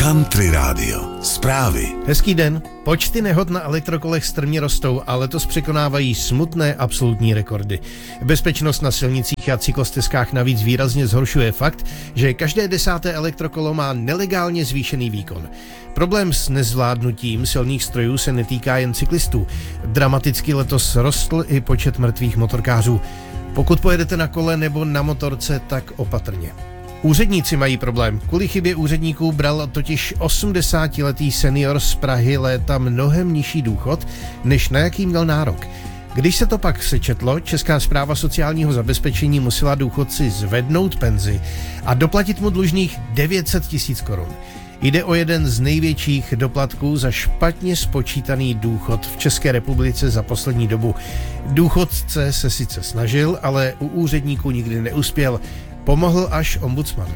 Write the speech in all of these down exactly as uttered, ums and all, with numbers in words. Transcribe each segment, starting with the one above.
Country Rádio. Zprávy. Hezký den. Počty nehod na elektrokolech strmě rostou a letos překonávají smutné absolutní rekordy. Bezpečnost na silnicích a cyklostezkách navíc výrazně zhoršuje fakt, že každé desáté elektrokolo má nelegálně zvýšený výkon. Problém s nezvládnutím silných strojů se netýká jen cyklistů. Dramaticky letos rostl i počet mrtvých motorkářů. Pokud pojedete na kole nebo na motorce, tak opatrně. Úředníci mají problém. Kvůli chybě úředníků bral totiž osmdesátiletý senior z Prahy léta mnohem nižší důchod, než na jaký měl nárok. Když se to pak sečetlo, Česká správa sociálního zabezpečení musela důchodci zvednout penzi a doplatit mu dlužných devět set tisíc korun. Jde o jeden z největších doplatků za špatně spočítaný důchod v České republice za poslední dobu. Důchodce se sice snažil, ale u úředníků nikdy neuspěl. Pomohl až ombudsman.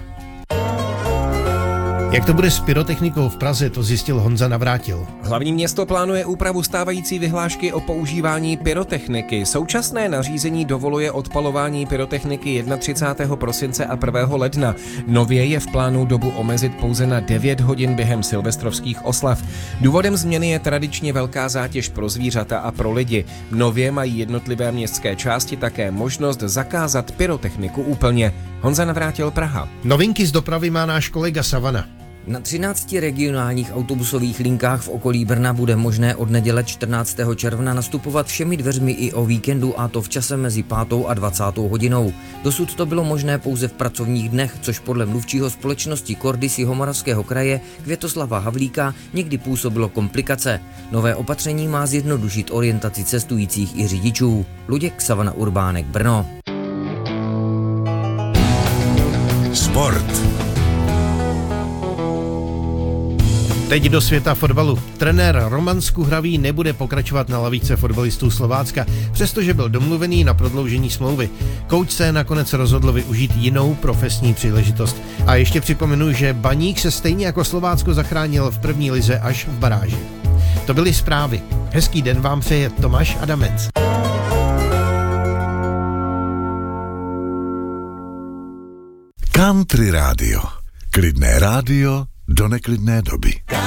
Jak to bude s pyrotechnikou v Praze, to zjistil Honza Navrátil. Hlavní město plánuje úpravu stávající vyhlášky o používání pyrotechniky. Současné nařízení dovoluje odpalování pyrotechniky třicátého prvního prosince a prvního ledna. Nově je v plánu dobu omezit pouze na devět hodin během silvestrovských oslav. Důvodem změny je tradičně velká zátěž pro zvířata a pro lidi. Nově mají jednotlivé městské části také možnost zakázat pyrotechniku úplně. Honza Navrátil, Praha. Novinky z dopravy má náš kolega Savana. Na třinácti regionálních autobusových linkách v okolí Brna bude možné od neděle čtrnáctého června nastupovat všemi dveřmi i o víkendu, a to v čase mezi pátou a dvacátou hodinou. Dosud to bylo možné pouze v pracovních dnech, což podle mluvčího společnosti Kordis Jihomoravského kraje Květoslava Havlíka někdy působilo komplikace. Nové opatření má zjednodušit orientaci cestujících i řidičů. Luděk, Savana Urbánek, Brno. Sport. Teď do světa fotbalu. Trenér Roman Skuhravý nebude pokračovat na lavice fotbalistů Slovácka, přestože byl domluvený na prodloužení smlouvy. Kouč se nakonec rozhodl využít jinou profesní příležitost. A ještě připomenu, že Baník se stejně jako Slovácko zachránil v první lize až v baráži. To byly zprávy. Hezký den vám přeje Tomáš Adamec. Country Rádio. Klidné rádio do neklidné doby.